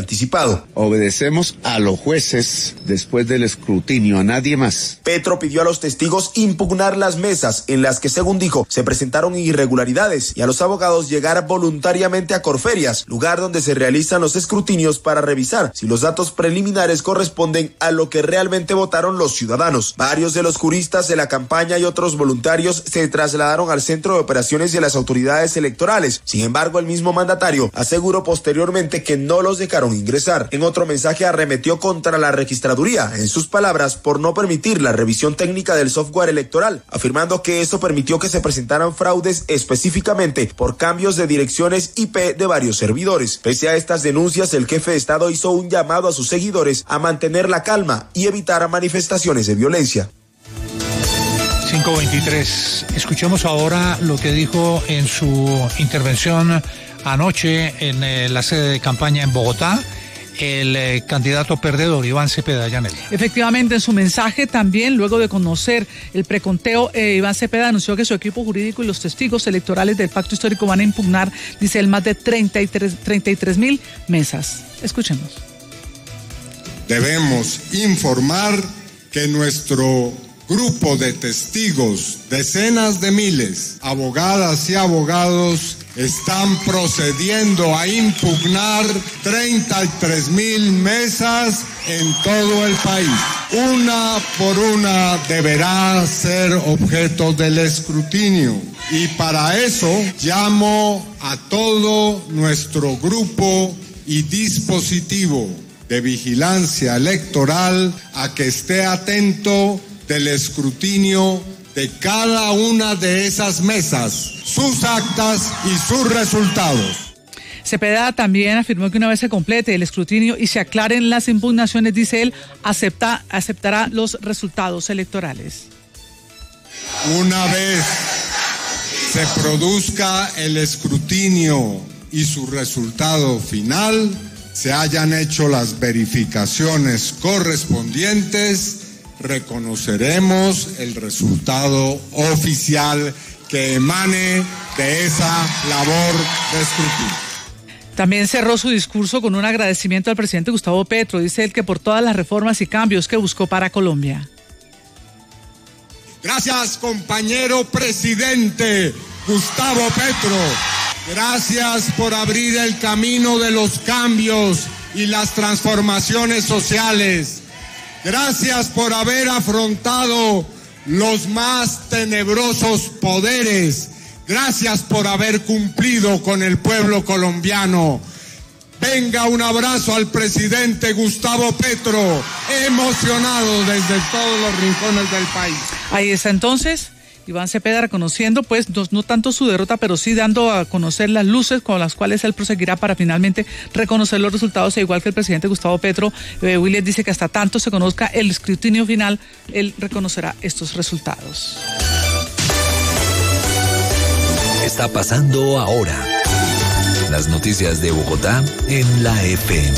anticipado. Obedecemos a los jueces después del escrutinio, a nadie más. Petro pidió a los testigos impugnar las mesas en las que, según dijo, se presentaron irregularidades y a los abogados llegar voluntariamente a Corferias, lugar donde se realizan los escrutinios para revisar si los datos preliminares corresponden a lo que realmente votaron los ciudadanos. Varios de los juristas de la campaña y otros voluntarios se trasladaron al centro de operaciones de las autoridades electorales. Sin embargo, el mismo mandatario aseguró posteriormente que no los dejaron ingresar. En otro mensaje arremetió contra la registraduría, en sus palabras, por no permitir la revisión técnica del software electoral, afirmando que eso permitió que se presentaran fraudes específicamente por cambios de direcciones IP de varios servidores. Pese a estas denuncias, el jefe de Estado hizo un llamado a sus seguidores a mantener la calma y evitar manifestaciones de violencia. 5:23. Escuchemos ahora lo que dijo en su intervención anoche en la sede de campaña en Bogotá el candidato perdedor, Iván Cepeda. Yanel. Efectivamente, en su mensaje también, luego de conocer el preconteo, Iván Cepeda anunció que su equipo jurídico y los testigos electorales del pacto histórico van a impugnar, dice él, más de 33,000 mesas. Escuchemos. Debemos informar que nuestro grupo de testigos, decenas de miles, abogadas y abogados, están procediendo a impugnar 33,000 mesas en todo el país. Una por una deberá ser objeto del escrutinio. Y para eso llamo a todo nuestro grupo y dispositivo de vigilancia electoral a que esté atento del escrutinio de cada una de esas mesas, sus actas y sus resultados. Cepeda también afirmó que una vez se complete el escrutinio y se aclaren las impugnaciones, dice él, aceptará los resultados electorales. Una vez se produzca el escrutinio y su resultado final, se hayan hecho las verificaciones correspondientes, reconoceremos el resultado oficial que emane de esa labor de escrutinio. También cerró su discurso con un agradecimiento al presidente Gustavo Petro. Dice él que por todas las reformas y cambios que buscó para Colombia. Gracias, compañero presidente Gustavo Petro. Gracias por abrir el camino de los cambios y las transformaciones sociales. Gracias por haber afrontado los más tenebrosos poderes. Gracias por haber cumplido con el pueblo colombiano. Venga, un abrazo al presidente Gustavo Petro, emocionado desde todos los rincones del país. Ahí está entonces Iván Cepeda reconociendo, pues, no tanto su derrota, pero sí dando a conocer las luces con las cuales él proseguirá para finalmente reconocer los resultados, e igual que el presidente Gustavo Petro, Williams dice que hasta tanto se conozca el escrutinio final, él reconocerá estos resultados. Está pasando ahora. Las noticias de Bogotá en la FM.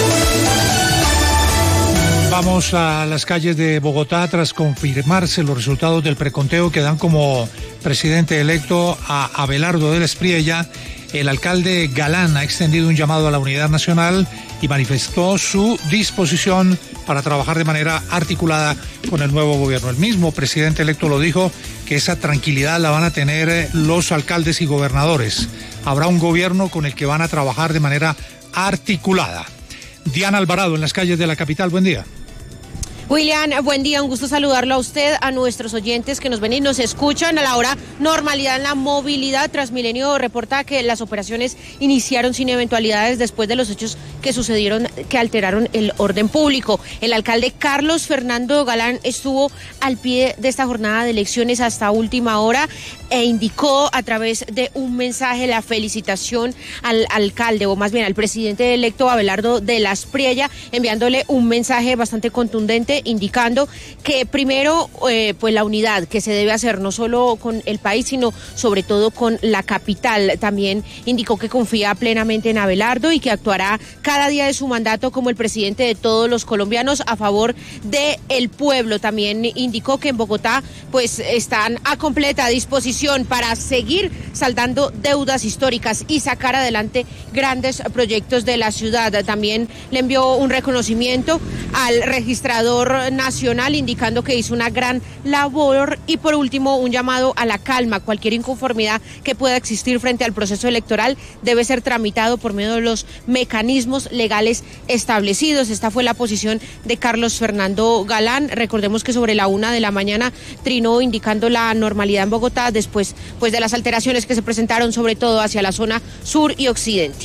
Vamos a las calles de Bogotá tras confirmarse los resultados del preconteo que dan como presidente electo a Abelardo de la Espriella. El alcalde Galán ha extendido un llamado a la unidad nacional y manifestó su disposición para trabajar de manera articulada con el nuevo gobierno. El mismo presidente electo lo dijo, que esa tranquilidad la van a tener los alcaldes y gobernadores. Habrá un gobierno con el que van a trabajar de manera articulada. Diana Alvarado en las calles de la capital, buen día. William, buen día, un gusto saludarlo a usted, a nuestros oyentes que nos ven y nos escuchan. A la hora normalidad en la movilidad, Transmilenio reporta que las operaciones iniciaron sin eventualidades después de los hechos que sucedieron, que alteraron el orden público. El alcalde Carlos Fernando Galán estuvo al pie de esta jornada de elecciones hasta última hora e indicó a través de un mensaje la felicitación al alcalde, o más bien al presidente electo Abelardo de la Espriella, enviándole un mensaje bastante contundente Uribe, indicando que primero pues la unidad que se debe hacer no solo con el país, sino sobre todo con la capital. También indicó que confía plenamente en Abelardo y que actuará cada día de su mandato como el presidente de todos los colombianos a favor del pueblo. También indicó que en Bogotá pues están a completa disposición para seguir saldando deudas históricas y sacar adelante grandes proyectos de la ciudad. También le envió un reconocimiento al registrador nacional, indicando que hizo una gran labor, y por último un llamado a la calma. Cualquier inconformidad que pueda existir frente al proceso electoral debe ser tramitado por medio de los mecanismos legales establecidos. Esta fue la posición de Carlos Fernando Galán. Recordemos que sobre la 1 de la mañana trinó indicando la normalidad en Bogotá después pues de las alteraciones que se presentaron sobre todo hacia la zona sur y occidente.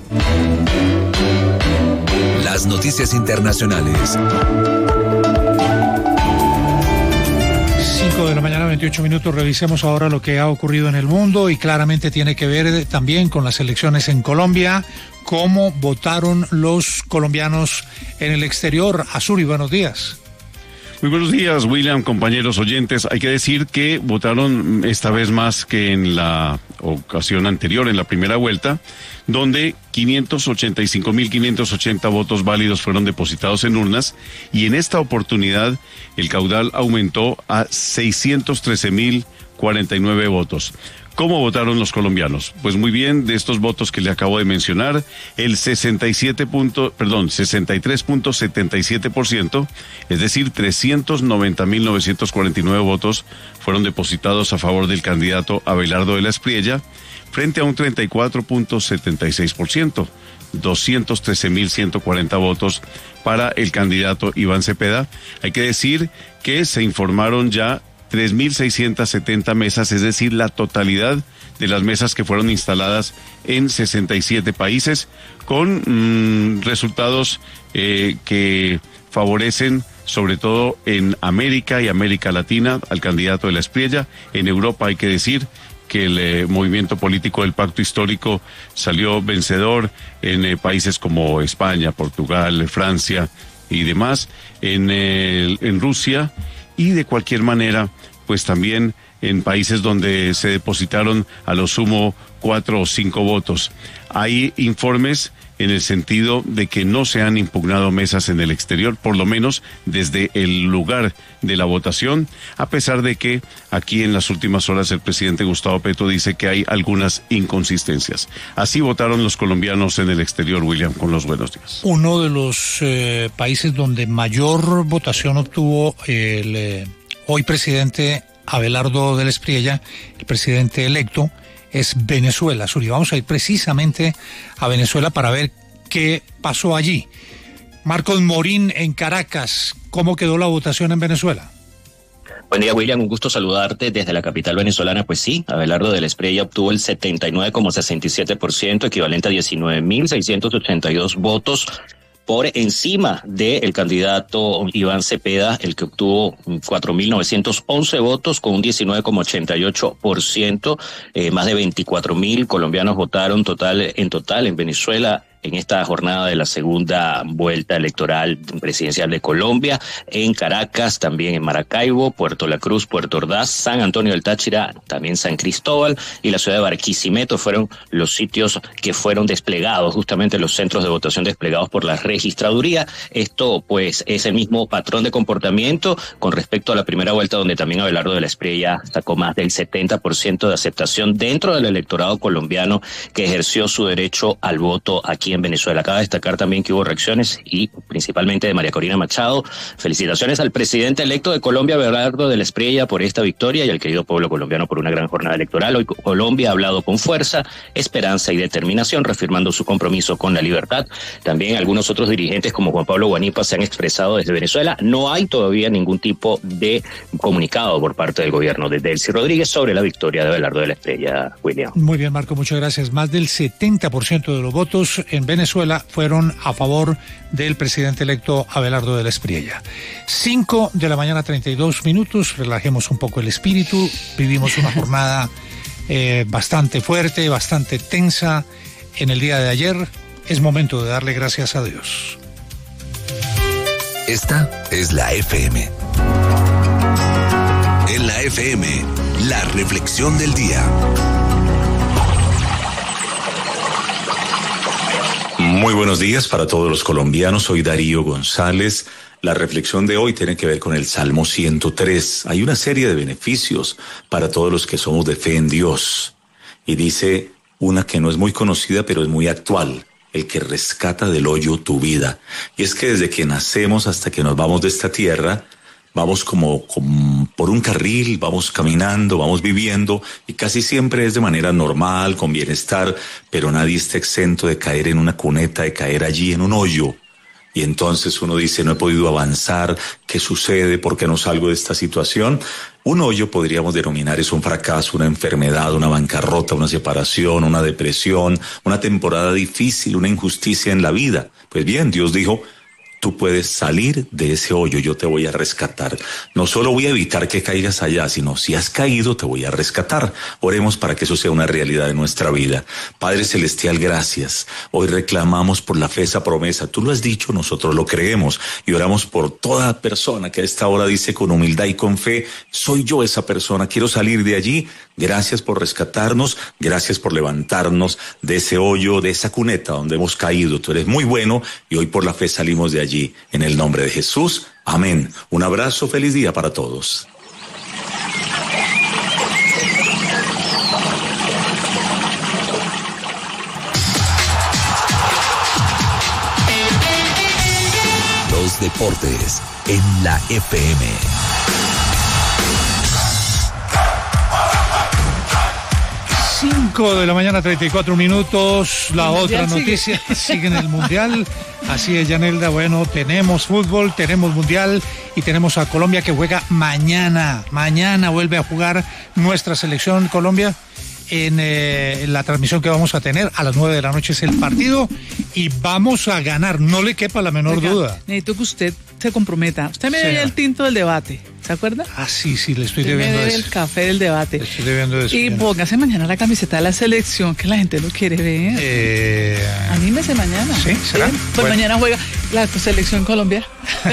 Las noticias internacionales. 5 de la mañana, 28 minutos. Revisemos ahora lo que ha ocurrido en el mundo y claramente tiene que ver también con las elecciones en Colombia. ¿Cómo votaron los colombianos en el exterior? Azuri, buenos días. Muy buenos días, William, compañeros oyentes. Hay que decir que votaron esta vez más que en la ocasión anterior, en la primera vuelta, donde 585.580 votos válidos fueron depositados en urnas, y en esta oportunidad el caudal aumentó a 613.049 votos. ¿Cómo votaron los colombianos? Pues muy bien, de estos votos que le acabo de mencionar, el 63.77%, es decir, 390.949 votos fueron depositados a favor del candidato Abelardo de la Espriella, frente a un 34.76%, 213.140 votos para el candidato Iván Cepeda. Hay que decir que se informaron ya 3.670 mesas, es decir, la totalidad de las mesas que fueron instaladas en 67 países, con resultados que favorecen sobre todo en América y América Latina al candidato de la Espriella. En Europa hay que decir que el movimiento político del Pacto Histórico salió vencedor en países como España, Portugal, Francia y demás, en Rusia, y de cualquier manera pues también en países donde se depositaron a lo sumo 4 o 5 votos. Hay informes en el sentido de que no se han impugnado mesas en el exterior, por lo menos desde el lugar de la votación, a pesar de que aquí en las últimas horas el presidente Gustavo Petro dice que hay algunas inconsistencias. Así votaron los colombianos en el exterior, William, con los buenos días. Uno de los países donde mayor votación obtuvo el hoy presidente Abelardo de la Espriella, el presidente electo, es Venezuela. Suri, vamos a ir precisamente a Venezuela para ver qué pasó allí. Marcos Morín en Caracas, ¿cómo quedó la votación en Venezuela? Buen día, William, un gusto saludarte desde la capital venezolana. Pues sí, Abelardo de la Espriella obtuvo el 79,67%, equivalente a 19.682 votos, por encima del candidato Iván Cepeda, el que obtuvo 4.911 votos con un 19,88%. Más de 24.000 colombianos votaron en total en Venezuela en esta jornada de la segunda vuelta electoral presidencial de Colombia, en Caracas, también en Maracaibo, Puerto La Cruz, Puerto Ordaz, San Antonio del Táchira, también San Cristóbal y la ciudad de Barquisimeto fueron los sitios que fueron desplegados, justamente los centros de votación desplegados por la registraduría. Esto pues es el mismo patrón de comportamiento con respecto a la primera vuelta, donde también Abelardo de la Espriella sacó más del 70% de aceptación dentro del electorado colombiano que ejerció su derecho al voto aquí en Venezuela. Acaba de destacar también que hubo reacciones y principalmente de María Corina Machado. Felicitaciones al presidente electo de Colombia, Abelardo de la Espriella, por esta victoria y al querido pueblo colombiano por una gran jornada electoral. Hoy Colombia ha hablado con fuerza, esperanza y determinación, reafirmando su compromiso con la libertad. También algunos otros dirigentes como Juan Pablo Guanipa se han expresado desde Venezuela. No hay todavía ningún tipo de comunicado por parte del gobierno de Delcy Rodríguez sobre la victoria de Abelardo de la Espriella, William. Muy bien, Marco, muchas gracias. Más del 70% de los votos en Venezuela fueron a favor del presidente electo Abelardo de la Espriella. 5 de la mañana, 32 minutos. Relajemos un poco el espíritu. Vivimos una jornada bastante fuerte, bastante tensa en el día de ayer. Es momento de darle gracias a Dios. Esta es la FM. En la FM, la reflexión del día. Muy buenos días para todos los colombianos. Soy Darío González. La reflexión de hoy tiene que ver con el Salmo 103. Hay una serie de beneficios para todos los que somos de fe en Dios. Y dice una que no es muy conocida, pero es muy actual: el que rescata del hoyo tu vida. Y es que desde que nacemos hasta que nos vamos de esta tierra, vamos como por un carril, vamos caminando, vamos viviendo, y casi siempre es de manera normal, con bienestar, pero nadie está exento de caer en una cuneta, de caer allí en un hoyo. Y entonces uno dice, no he podido avanzar, ¿qué sucede? ¿Por qué no salgo de esta situación? Un hoyo podríamos denominar es un fracaso, una enfermedad, una bancarrota, una separación, una depresión, una temporada difícil, una injusticia en la vida. Pues bien, Dios dijo, tú puedes salir de ese hoyo, yo te voy a rescatar. No solo voy a evitar que caigas allá, sino si has caído, te voy a rescatar. Oremos para que eso sea una realidad en nuestra vida. Padre Celestial, gracias. Hoy reclamamos por la fe esa promesa. Tú lo has dicho, nosotros lo creemos. Y oramos por toda persona que a esta hora dice con humildad y con fe, soy yo esa persona, quiero salir de allí. Gracias por rescatarnos, gracias por levantarnos de ese hoyo, de esa cuneta donde hemos caído. Tú eres muy bueno y hoy por la fe salimos de allí. En el nombre de Jesús, amén. Un abrazo, feliz día para todos. Los deportes en la FM. 5 de la mañana, 34 minutos. La otra noticia sigue en el Mundial. Así es, Yanelda. Bueno, tenemos fútbol, tenemos Mundial y tenemos a Colombia que juega mañana. Mañana vuelve a jugar nuestra selección Colombia en la transmisión que vamos a tener. A las 9 de la noche es el partido y vamos a ganar. No le quepa la menor duda. Necesito que usted se comprometa. Usted me debe el tinto del debate. ¿Se acuerda? Ah, sí, le estoy debiendo eso. El café del debate. Le estoy debiendo eso. Y póngase mañana la camiseta de la selección, que la gente lo quiere ver. Anímese mañana. ¿Sí? ¿Será? Pues bueno, mañana juega la selección Colombia.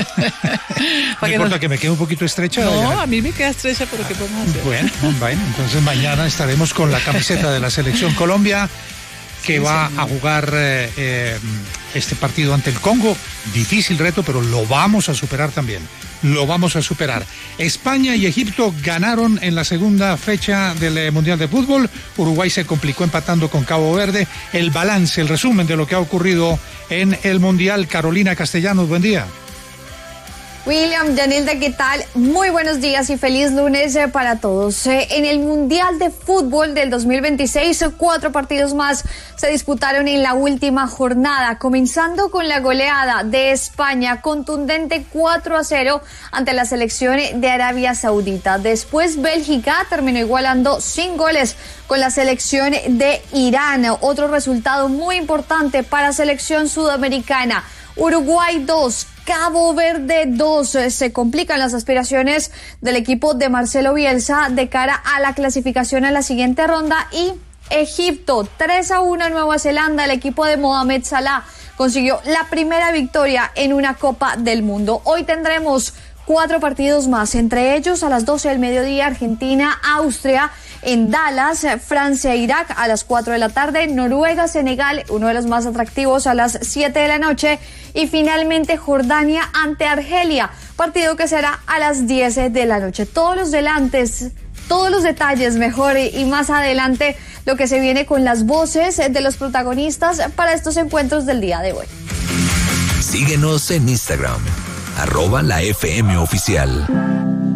No importa que me quede un poquito estrecha. No, a mí me queda estrecha, pero ¿qué podemos hacer? Bueno, entonces mañana estaremos con la camiseta de la selección Colombia, que va a jugar este partido ante el Congo. Difícil reto, pero lo vamos a superar también. Lo vamos a superar. España y Egipto ganaron en la segunda fecha del Mundial de Fútbol. Uruguay se complicó empatando con Cabo Verde. El balance, el resumen de lo que ha ocurrido en el Mundial. Carolina Castellanos, buen día. William, Yanelda, ¿qué tal? Muy buenos días y feliz lunes para todos. En el Mundial de Fútbol del 2026, 4 partidos más se disputaron en la última jornada, comenzando con la goleada de España, contundente 4-0 ante la selección de Arabia Saudita. Después Bélgica terminó igualando sin goles con la selección de Irán. Otro resultado muy importante para la selección sudamericana. Uruguay 2, Cabo Verde 2. Se complican las aspiraciones del equipo de Marcelo Bielsa de cara a la clasificación a la siguiente ronda. Y Egipto 3-1 en Nueva Zelanda. El equipo de Mohamed Salah consiguió la primera victoria en una Copa del Mundo. Hoy tendremos 4 partidos más, entre ellos a las 12 del mediodía Argentina, Austria en Dallas, Francia, Irak a las 4 de la tarde, Noruega, Senegal, uno de los más atractivos a las 7 de la noche y finalmente Jordania ante Argelia, partido que será a las 10 de la noche. Todos los detalles mejor y más adelante lo que se viene con las voces de los protagonistas para estos encuentros del día de hoy. Síguenos en Instagram, @la FM Oficial.